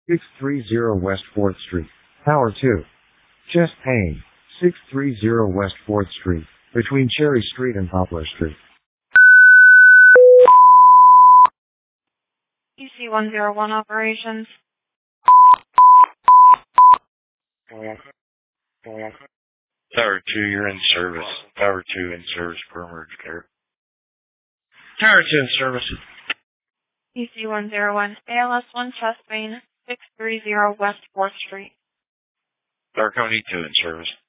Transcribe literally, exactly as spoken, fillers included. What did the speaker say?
six three zero West fourth Street, Tower two. Chest pain, six three zero West fourth Street, between Cherry Street and Poplar Street. E C one zero one operations. Tower two, you're in service. Tower two in service for emergency care. Tower two in service. E C one zero one, A L S one chest pain, six three zero West fourth Street. Tower Company two in service.